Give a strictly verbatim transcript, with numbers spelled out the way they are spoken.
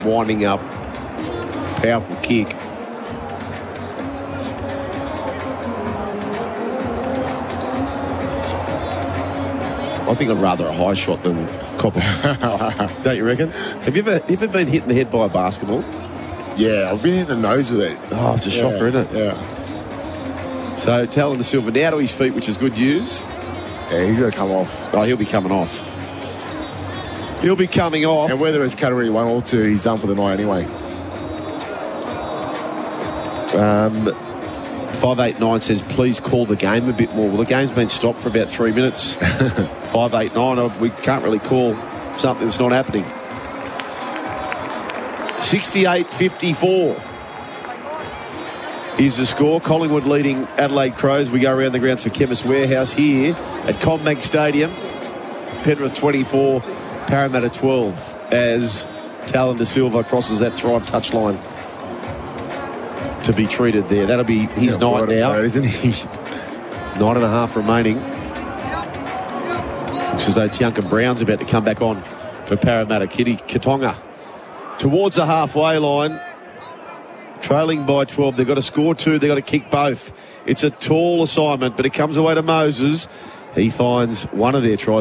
Winding up. Powerful kick. I think I'd rather a high shot than copper. Don't you reckon? Have you ever, you ever been hit in the head by a basketball? Yeah, I've been in the nose with it. Oh, it's a yeah, shocker, isn't it? Yeah. So, Talon Da Silva now to his feet, which is good news. Yeah, he's going to come off. Oh, he'll be coming off. He'll be coming off. And whether it's category one or two, he's done for the night anyway. Um, five eight nine says, please call the game a bit more. Well, the game's been stopped for about three minutes. five eight nine, we can't really call something that's not happening. sixty-eight fifty-four is the score. Collingwood leading Adelaide Crows. We go around the grounds for Chemist Warehouse here at CommBank Stadium. Penrith twenty-four, Parramatta twelve, as Talon Da Silva crosses that Thrive touchline to be treated there. That'll be his yeah, night now, road, isn't he? Nine and a half remaining. Looks as though Tianka Brown's about to come back on for Parramatta. Kitty Katonga towards the halfway line, trailing by twelve. They've got to score two. They've got to kick both. It's a tall assignment, but it comes away to Moses. He finds one of their tries.